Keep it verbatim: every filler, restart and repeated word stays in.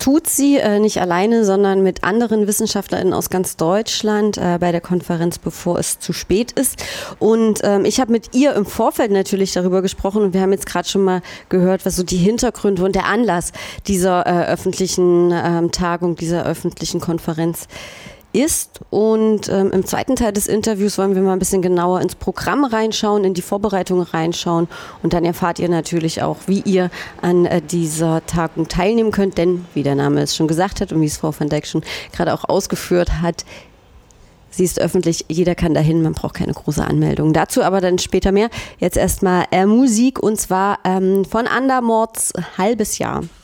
tut sie äh, nicht alleine, sondern mit anderen WissenschaftlerInnen aus ganz Deutschland äh, bei der Konferenz Bevor es zu spät ist. Und ähm, ich habe mit ihr im Vorfeld natürlich darüber gesprochen und wir haben jetzt gerade schon mal gehört, was so die Hintergründe und der Anlass dieser äh, öffentlichen ähm, Tagung, dieser öffentlichen Konferenz ist. Und ähm, im zweiten Teil des Interviews wollen wir mal ein bisschen genauer ins Programm reinschauen, in die Vorbereitungen reinschauen und dann erfahrt ihr natürlich auch, wie ihr an äh, dieser Tagung teilnehmen könnt, denn wie der Name es schon gesagt hat und wie es Frau van Dijk schon gerade auch ausgeführt hat, sie ist öffentlich, jeder kann dahin, man braucht keine große Anmeldung. Dazu aber dann später mehr. Jetzt erstmal äh, Musik und zwar ähm, von Andermords Halbes Jahr.